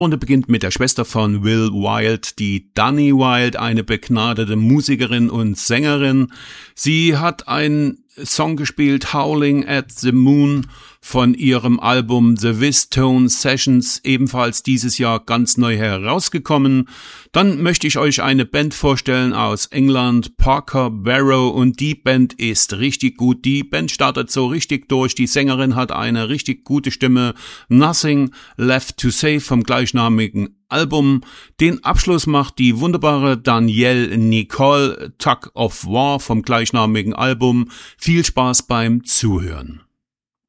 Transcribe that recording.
Und er beginnt mit der Schwester von Will Wild, die Dani Wild, eine begnadete Musikerin und Sängerin. Sie hat einen Song gespielt, Howling at the Moon, von ihrem Album The Wistone Sessions, ebenfalls dieses Jahr ganz neu herausgekommen. Dann möchte ich euch eine Band vorstellen aus England, Parker Barrow, und die Band ist richtig gut. Die Band startet so richtig durch, die Sängerin hat eine richtig gute Stimme. Nothing Left to Say vom gleichnamigen Album. Den Abschluss macht die wunderbare Danielle Nicole, Tug of War vom gleichnamigen Album. Viel Spaß beim Zuhören.